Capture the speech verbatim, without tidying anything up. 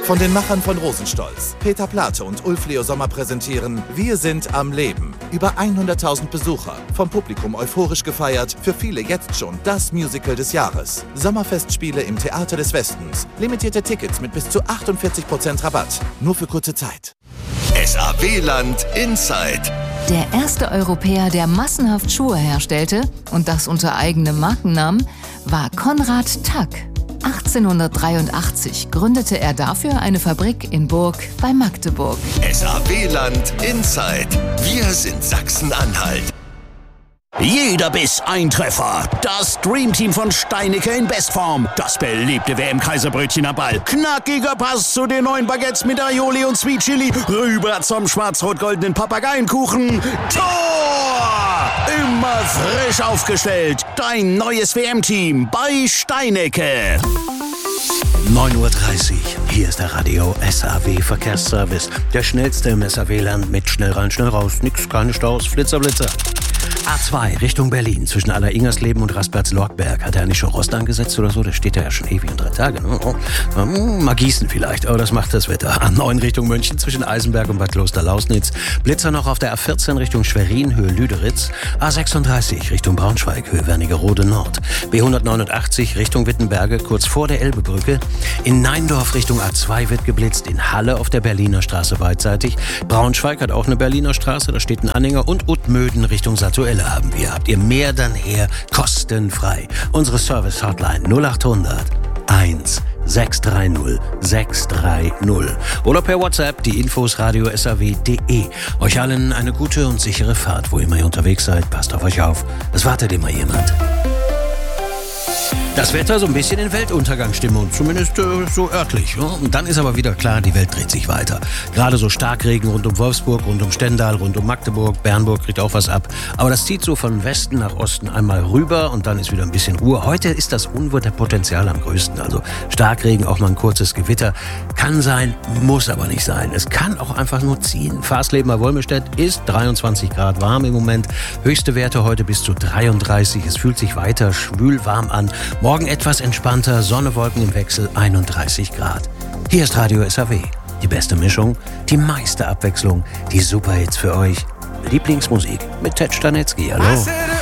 Von den Machern von Rosenstolz, Peter Plate und Ulf Leo Sommer präsentieren Wir sind am Leben. Über hunderttausend Besucher, vom Publikum euphorisch gefeiert, für viele jetzt schon das Musical des Jahres. Sommerfestspiele im Theater des Westens. Limitierte Tickets mit bis zu achtundvierzig Prozent Rabatt. Nur für kurze Zeit. S A W-Land Inside. Der erste Europäer, der massenhaft Schuhe herstellte, und das unter eigenem Markennamen, war Konrad Tack. achtzehnhundertdreiundachtzig gründete er dafür eine Fabrik in Burg bei Magdeburg. S A W-Land Inside. Wir sind Sachsen-Anhalt. Jeder Biss ein Treffer. Das Dreamteam von Steinicke in Bestform. Das beliebte W M-Kaiserbrötchen am Ball. Knackiger Pass zu den neuen Baguettes mit Aioli und Sweet Chili. Rüber zum schwarz-rot-goldenen Papageienkuchen. Tor! Immer frisch aufgestellt. Dein neues W M-Team bei Steinicke. neun Uhr dreißig. Hier ist der Radio S A W Verkehrsservice. Der schnellste im S A W-Land mit schnell rein, schnell raus. Nix, keine Staus, Flitzer, Blitzer. A zwei Richtung Berlin, zwischen Aller-Ingersleben und Raspberts-Lorkberg. Hat er eigentlich schon Rost angesetzt oder so? Das steht ja schon ewig in drei Tage. Ne? Oh. Mal gießen vielleicht, aber das macht das Wetter. A neun Richtung München, zwischen Eisenberg und Bad Kloster-Lausnitz. Blitzer noch auf der A vierzehn Richtung Schwerin, Höhe Lüderitz. A sechsunddreißig Richtung Braunschweig, Höhe Wernigerode Nord. B hundertneunundachtzig Richtung Wittenberge, kurz vor der Elbebrücke. In Neindorf Richtung A zwei wird geblitzt. In Halle auf der Berliner Straße beidseitig. Braunschweig hat auch eine Berliner Straße, da steht ein Anhänger. Und Utmöden Richtung Satuelle haben wir. Habt ihr mehr dann her, kostenfrei. Unsere Service-Hotline null achthundert eins sechs drei null sechs drei null. Oder per WhatsApp die Infos radio s a w punkt d e. Euch allen eine gute und sichere Fahrt, wo immer ihr unterwegs seid. Passt auf euch auf. Es wartet immer jemand. Das Wetter so ein bisschen in Weltuntergangsstimmung, zumindest äh, so örtlich. Ja? Und dann ist aber wieder klar, die Welt dreht sich weiter. Gerade so Starkregen rund um Wolfsburg, rund um Stendal, rund um Magdeburg, Bernburg kriegt auch was ab. Aber das zieht so von Westen nach Osten einmal rüber und dann ist wieder ein bisschen Ruhe. Heute ist das Unwetterpotenzial am größten. Also Starkregen, auch mal ein kurzes Gewitter. Kann sein, muss aber nicht sein. Es kann auch einfach nur ziehen. Fahrsleben bei Wolmestedt ist dreiundzwanzig Grad warm im Moment. Höchste Werte heute bis zu dreiunddreißig. Es fühlt sich weiter schwül warm an. Morgen etwas entspannter, Sonne, Wolken im Wechsel, einunddreißig Grad. Hier ist Radio S A W. Die beste Mischung, die meiste Abwechslung, die Superhits für euch. Lieblingsmusik mit Ted Stanetzky. Hallo.